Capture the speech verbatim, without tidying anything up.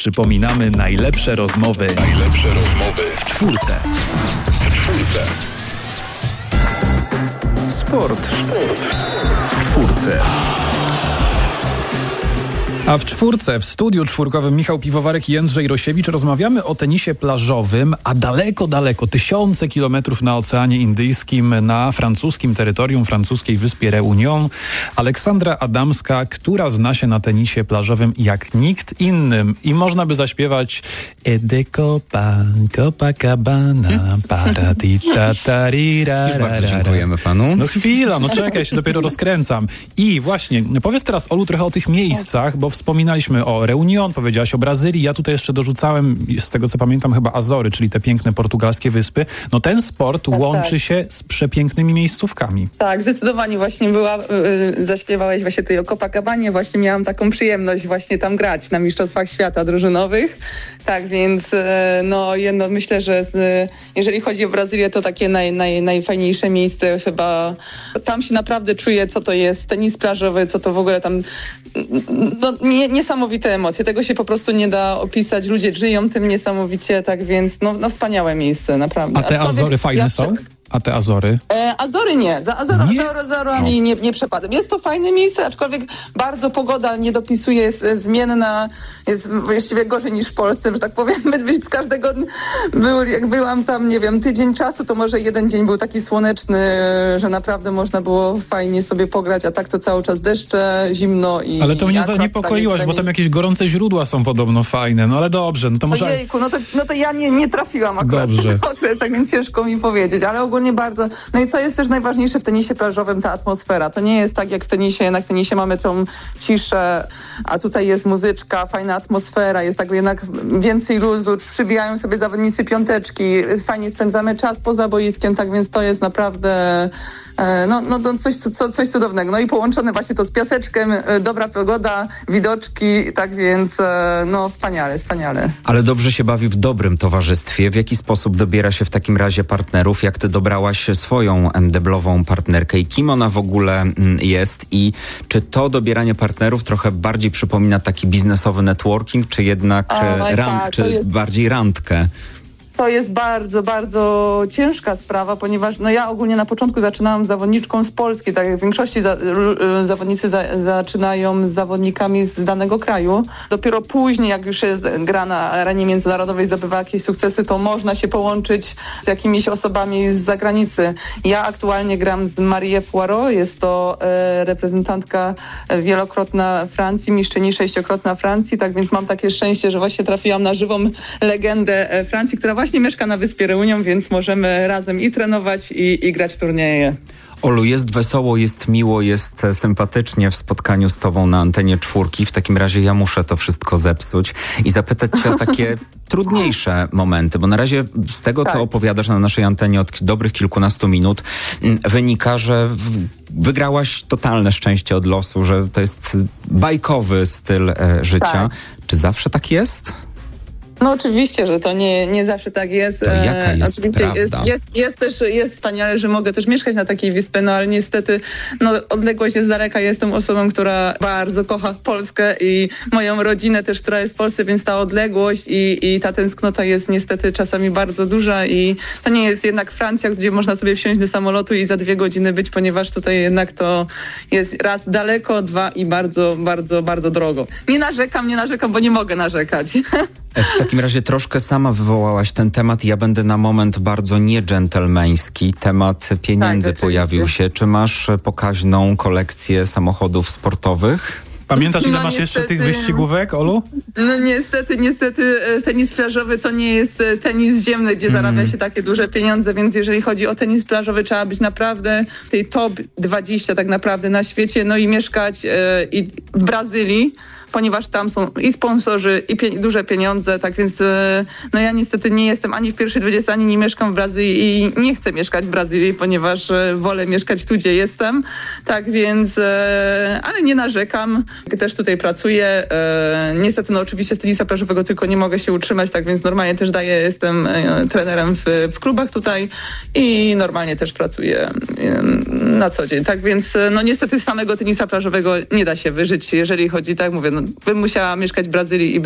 Przypominamy najlepsze rozmowy. Najlepsze rozmowy w czwórce. w czwórce. Sport w czwórce. A w czwórce, w studiu czwórkowym Michał Piwowarek i Jędrzej Rosiewicz rozmawiamy o tenisie plażowym, a daleko, daleko, tysiące kilometrów na Oceanie Indyjskim, na francuskim terytorium, francuskiej wyspie Réunion, Aleksandra Adamska, która zna się na tenisie plażowym jak nikt innym. I można by zaśpiewać E de Copa, Copacabana, paratita, tarira. Już bardzo dziękujemy panu. No chwila, no czekaj, ja się dopiero rozkręcam. I właśnie, powiedz teraz, Olu, trochę o tych miejscach, bo wspominaliśmy o Réunion, powiedziałaś o Brazylii, ja tutaj jeszcze dorzucałem, z tego co pamiętam, chyba Azory, czyli te piękne portugalskie wyspy. No ten sport tak, łączy tak. się z przepięknymi miejscówkami. Tak, zdecydowanie właśnie była, yy, zaśpiewałeś właśnie tutaj o Copacabanie, właśnie miałam taką przyjemność właśnie tam grać na Mistrzostwach Świata drużynowych. Tak, więc yy, no jedno, myślę, że z, yy, jeżeli chodzi o Brazylię, to takie naj, naj, najfajniejsze miejsce chyba. Tam się naprawdę czuję, co to jest tenis plażowy, co to w ogóle tam. No, nie, niesamowite emocje. Tego się po prostu nie da opisać. Ludzie żyją tym niesamowicie, tak więc no, no wspaniałe miejsce, naprawdę. A te Aczkolwiek Azory fajne ja, są? A te Azory? E, Azory nie. Za Azor, Nie? Azor, Azorami nie, nie przepadam. Jest to fajne miejsce, aczkolwiek bardzo pogoda nie dopisuje, jest e, zmienna, jest właściwie gorzej niż w Polsce, że tak powiem. Z każdego był, jak byłam tam, nie wiem, tydzień czasu, to może jeden dzień był taki słoneczny, że naprawdę można było fajnie sobie pograć, a tak to cały czas deszcze, zimno i... Ale to mnie akurat zaniepokoiłaś, tak, bo tam jakieś gorące źródła są podobno fajne. No ale dobrze, no to może... Ojejku, no to, no to ja nie, nie trafiłam akurat Dobrze. w ten okres, tak więc ciężko mi powiedzieć, ale ogólnie bardzo... No i co jest też najważniejsze w tenisie plażowym, ta atmosfera. To nie jest tak jak w tenisie, jednak w tenisie mamy tą ciszę, a tutaj jest muzyczka, fajna atmosfera, jest tak jednak więcej luzu, przybijają sobie zawodnicy piąteczki, fajnie spędzamy czas poza boiskiem, tak więc to jest naprawdę no, no, no coś, co, coś cudownego. No i połączone właśnie to z piaseczkiem, dobra pogoda, widoczki, tak więc no wspaniale, wspaniale. Ale dobrze się bawi w dobrym towarzystwie. W jaki sposób dobiera się w takim razie partnerów? Jak ty dobrałaś swoją deblową partnerkę i kim ona w ogóle jest? I czy to dobieranie partnerów trochę bardziej przypomina taki biznesowy networking, czy jednak oh rand, tak, czy jest... bardziej randkę? To jest bardzo, bardzo ciężka sprawa, ponieważ no ja ogólnie na początku zaczynałam z zawodniczką z Polski, tak jak w większości za, zawodnicy za, zaczynają z zawodnikami z danego kraju. Dopiero później, jak już jest gra na arenie międzynarodowej, zdobywa jakieś sukcesy, to można się połączyć z jakimiś osobami z zagranicy. Ja aktualnie gram z Marie Poirot, jest to e, reprezentantka wielokrotna Francji, mistrzyni sześciokrotna Francji, tak więc mam takie szczęście, że właśnie trafiłam na żywą legendę Francji, która właśnie Właśnie mieszka na wyspie Réunion, więc możemy razem i trenować, i, i grać turnieje. Olu, jest wesoło, jest miło, jest sympatycznie w spotkaniu z tobą na antenie czwórki. W takim razie ja muszę to wszystko zepsuć i zapytać cię o takie trudniejsze momenty, bo na razie z tego, tak. co opowiadasz na naszej antenie od dobrych kilkunastu minut, wynika, że wygrałaś totalne szczęście od losu, że to jest bajkowy styl e, życia. Tak. Czy zawsze tak jest? No oczywiście, że to nie, nie zawsze tak jest. To jaka jest oczywiście prawda? Jest, jest, jest też jest wspaniale, że mogę też mieszkać na takiej wyspie, no ale niestety no, odległość jest daleka. Jestem osobą, która bardzo kocha Polskę i moją rodzinę też, która jest w Polsce, więc ta odległość i, i ta tęsknota jest niestety czasami bardzo duża i to nie jest jednak Francja, gdzie można sobie wsiąść do samolotu i za dwie godziny być, ponieważ tutaj jednak to jest raz daleko, dwa i bardzo, bardzo, bardzo drogo. Nie narzekam, nie narzekam, bo nie mogę narzekać. W takim razie troszkę sama wywołałaś ten temat. Ja będę na moment bardzo niedżentelmeński. Temat pieniędzy tak, pojawił się. Czy masz pokaźną kolekcję samochodów sportowych? Pamiętasz, ile no, masz niestety, jeszcze tych wyścigówek, Olu? No niestety, niestety tenis plażowy to nie jest tenis ziemny, gdzie mm. zarabia się takie duże pieniądze, więc jeżeli chodzi o tenis plażowy, trzeba być naprawdę w tej top dwudziestce tak naprawdę na świecie, no i mieszkać yy, i w Brazylii, ponieważ tam są i sponsorzy, i pie- duże pieniądze, tak więc no ja niestety nie jestem ani w pierwszej dwudziestce, ani nie mieszkam w Brazylii i nie chcę mieszkać w Brazylii, ponieważ wolę mieszkać tu, gdzie jestem, tak więc, ale nie narzekam, też tutaj pracuję, niestety no oczywiście z tenisa plażowego tylko nie mogę się utrzymać, tak więc normalnie też daję, jestem trenerem w, w klubach tutaj i normalnie też pracuję na co dzień, tak więc no niestety z samego tenisa plażowego nie da się wyżyć, jeżeli chodzi, tak mówię, no bym musiała mieszkać w Brazylii i